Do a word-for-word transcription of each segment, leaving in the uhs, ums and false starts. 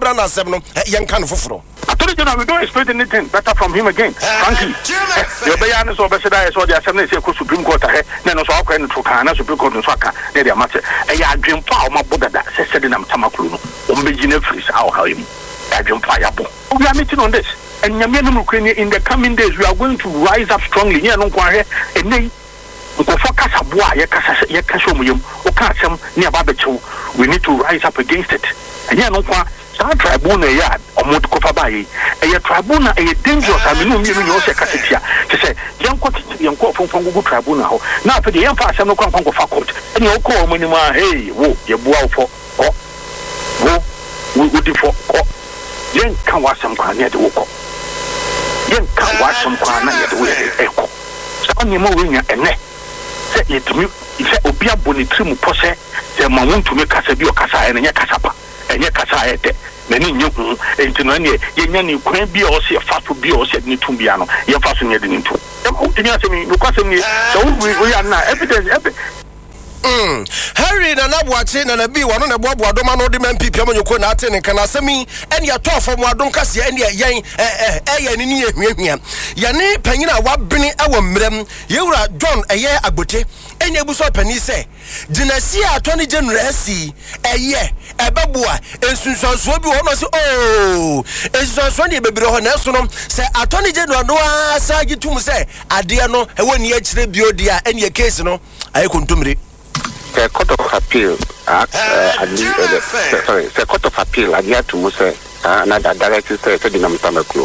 kura na asem no yen kan foforo. Attorney General, we don't expect anything better from him again. Frankly, the bayan is over said so the assembly say Supreme Court ahead, then also our to Kana Supreme Court in Swaka, they are much a dream power my brother that said in Tamakulu, Umbijine Fris, our him. I dream fire. We are meeting on this. And Yamian Ukraine in the coming days we are going to rise up strongly. Yeah, no quarter and they focus a boy, Yakashomium, or Kassam near Babacho. We need to rise up against it. And yeah, no quarter. That tribunal yard or Motokofabai, a tribunal, a dangerous, I mean, you know, Sakatia, to say, young court, young court from Good Tribunal. Now, for the young person, no come from Court, and you call when you are, hey, whoa, you bow for, oh, whoa, would you for, oh, young can watch some crown near the walk. Young can watch some crown near the way, echo. So on your moving and neck, say it to me, if I obey a bonitrim process, then my want to make us a bio casa and a casapa. And yet, Casayete, many new into Nanya, Yanni, Queen be or see a fast would be or said Nitumbiano, you're fastening it into. Because so we are now evidence. Mm. Harry na na boache na na bi wano na boabo adoma no de man pipia manyo ko na atene kana semi ene ya to fam adom kase ene yan eh eh ya ni ni ehwiahwia ya ne panyina wabene e wo mrem yewura John eye agbote ene ebuso pani se dinasi atoni general si eye ebeboa ensunsanso bi wo no se oh ensunsanso ne bebere ho na so no se atoni general no asa gitum se ade no e woni akire biodia ene ye case no ayi kontomire. The Court of Appeal, uh, uh, uh, sorry, the Court of Appeal, I had to Musa, another director said, the Namtamaklo,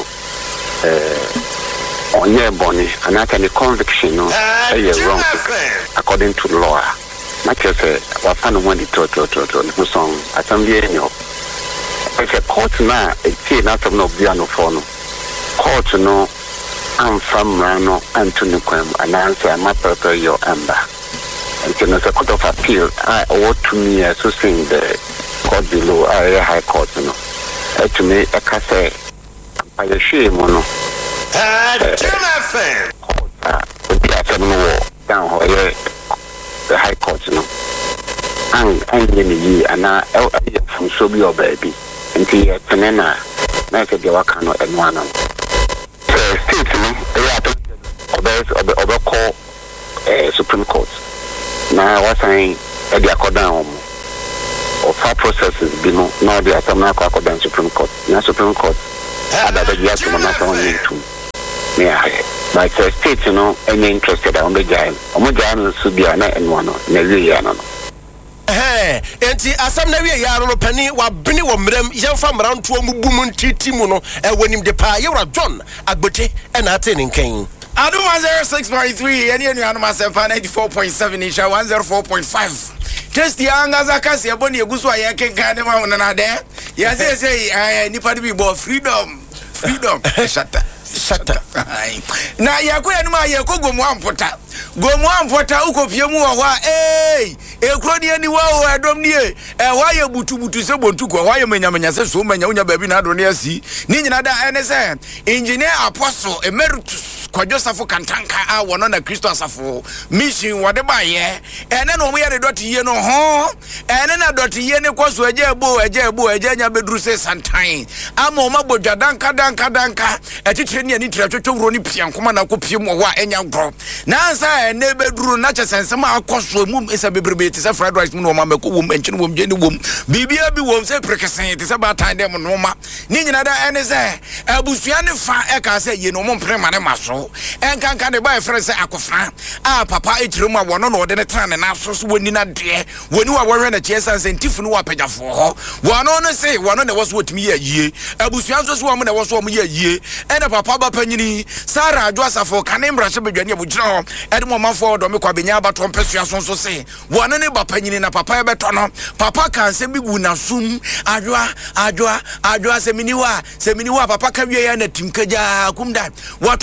on your bonnie, and I can conviction, no, wrong, according to the law. Not just a fan one to to song, at some year, no. If a court now, it's not of no piano phone, court no, I'm from Rano, Anthony Quem, and answer my purple your amber. And in the Court of Appeal, I owe to me as to sing the court below, I high court, you know. To me, a cafe, I assume, you know. Would be a seven war down here, the high court, you know. And I'm in the year, and I from Sobio baby, and the Penena, make a Biwakano and one. So, still to me, they are the call Supreme Court. Now, I was saying, I got down or five processes, you know, now there are some now called down Supreme Court. Now, Supreme Court, I don't get to my to yeah, but the state, you know, any interested on the giant. On the giant should be an and one, maybe, I don't know. Eh, enti asam na wie ya no pani wa bini wo mrem yemfa mranto mu bumun titimu no e wonim de pa yewra John agbote e na atene nkan. Adu one oh six point three, any any anu masefa ninety-four point seven, isha one oh four point five. Just the angaza kasi aboni egusu aye kenka ne ma wona de. Ya say say nipa bi bo freedom. Freedom. Shut up. Shut up. Na yakwa anu ma yakwa gomu ampota. Gomu ampota ukopie mu wo wa eh ekro de ani wa wo adom nie eh wa ye butu butu se bontu ko wa ye menya menya se so menya unya ba bi na ado ne asi ni nyina da ene se engineer apostle emeritus Joseph Kantanka a wono na Kristo asafo mission wode ba ye ene no mo ye dot ye no ho ene na dot ye ne kwaso eje ebo eje ebo eje nya bedru se santan ama o mabodwa danka danka danka etitire ne ani tira twetwo wuro ni piankoma na kopie mo wa enya gro na ansa ene bedru na chesensema akoso mu esa bebrebe te se fried rice mu no ma mako wom enchine wom je ni wom bibia bi wom se prekesen te se ba tan dem no ma ni nyina da ene se abusua ne fa e ka se ye no mo prema ne maso enkan kan de boy friend say akofra ah papa etirum a wono no de ne tran na so so woni na de woni wa wo na chiesan sentif no wa pagafo ho wono no say wono na woso otimi ya yie abusua so so wo na woso wo ya yie ene papa ba panyini Sara adwo asafo kan mbra hye bedwane abugina ho ede mo manfo do me kwa benya abato mpesua so so say wono ne ba panyini na papa e beto no papa kan se bigu na sum adwa adwa adwa semini wa semini wa papa ka wie ya na timkaja kumda wato anana no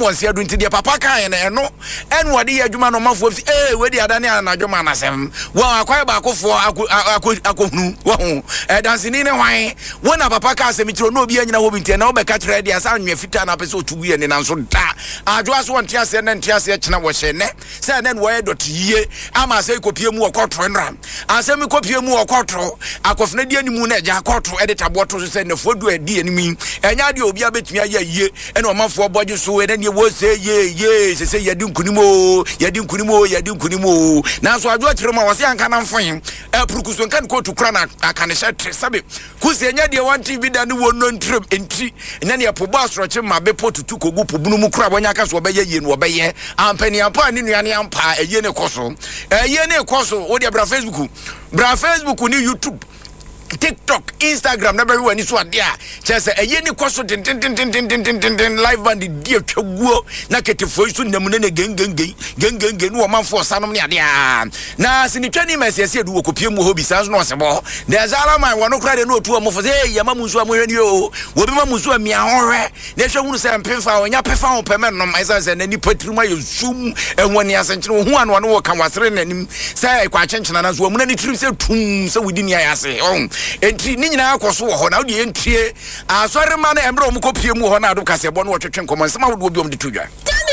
wonse adu nti de papa kan na eno enu wode ye adwuma no mafo eh we de adane anadwuma na sem wa akwai ba akofo akohunu wo ho eh dansini ne hwan wona papa ka asem tiro no obi anyina wo bi ntia na wo be ka tire dia sa nwe fita na pese otugu ye ne nanso da adwo aso wontia se ne ntia se kina wo hye ne se ne wo ye dot yie ama se kopie mu okotro nra asem kopie mu okotro akofna di animu na eja akotro edita boto so se ne fodu edi animi enya de obi abetumi aye yie ene omafo boje so e ne wo se ye ye se se yedi nkunimo yedi nkunimo yedi nkunimo na so adwo tire ma wo se anka na mfon e purukuso nka ne kotu kura na aka ne hye sabe kusi enya de one T V da ne wo no ntrem enti enya ne pobo asroche ma be potutu kogu pobunu mu kura bonya ka so obeye ye no obeye ampani ampa ne nuane ampa eye ne koso eye ne koso wo de bra Facebook bra Facebook ni YouTube TikTok, Instagram, never when it's what there. Just a yeni koso tin tin tin tin tin tin tin tin live band the dear chugwo na kete for you na munene gen gen gen gen gen gen wo man for sanom ne ade a na sini twani mesi se du okopie mu hobi sans no sebo there's ala man wono kra de no otu mo for say yama munsu amohwani o wo bi ma munsu amia hohwe na hwe hunu se mpemfa onya pefa ho peme no mai san se na ni patruma ye zoom enwoni asenkyene ho anu anu wo kan wasere nanim sai kwa kyenkyena na zo munani trim se tum se wudi ni ayase oh enti ni nyina akoso wo ho na wodi entie asore ma na emre omko pie mu ho na ado kase bo no wotwetwe nkomo nsema wodo obi om de tudwa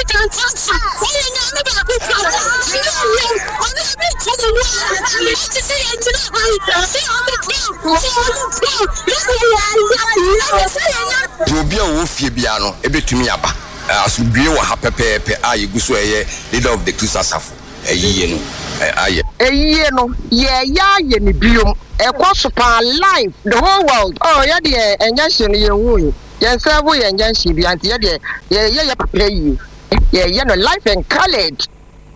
obi a wo fie bia no ebetumi aba asubie wo ha pepepe aye guso eye leader of the Kusasafo eyiye no aye eyiye no ye ya ye ni biom ekwosopa live the whole world oh ya de enyanhye no ye hu ye serve ye enyanhye bi anti ye de ye ye papa yi ye ye no life and colored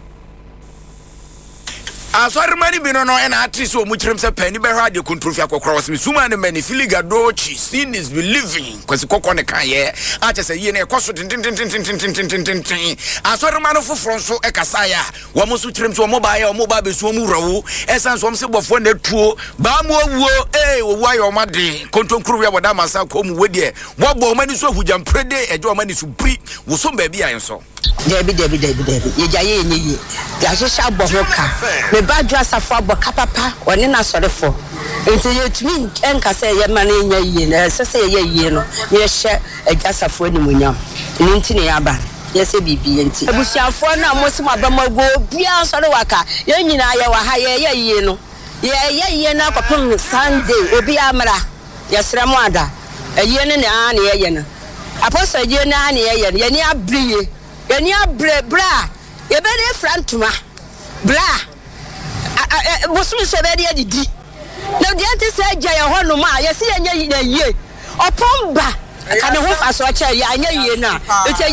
asore mani bi no no na artist o mu kirem se pani be hwa de control akokro was me suma ne mani filiga dochi sin is believing kwesi kokko ne kan ye a che se ye ne ekoso tin tin tin tin tin tin tin tin tin asore mani foforo so e kasa ya wo mo su kirem so mo ba ya mo ba be so mu rawo esan so mo se bofo na tuo ba mo wuo eh wo wa yo ma de konton kuru ya boda masa ko mu wedie wo bo mani so hujam prede ejo mani su pri wo so ba bi ayen so Debi debi debi debi ye jaye ye ye ya hwehwe abohoka me badwa safo aboka papa woni na sorefo enti ye tumi enka se ye ma na nya ye na se se ye ye no ye hye agasafo ni munyam ni enti ne aba ye se bibi enti abusiafo na mosimo abamago bia sore waka ye nyina ye wa ha ye ye ye no ye ye ye na kopon Sunday obi amra ye sramo ada ye ne na na ye ye no apostle ye na na ye ye ye ni abriye Yeni abre bra ye be ne frantuma bra bosumi so be de didi na de ante se agya ye ho no ma ye se ye nya ye opomba ka ne ho fa so cha ye anya ye na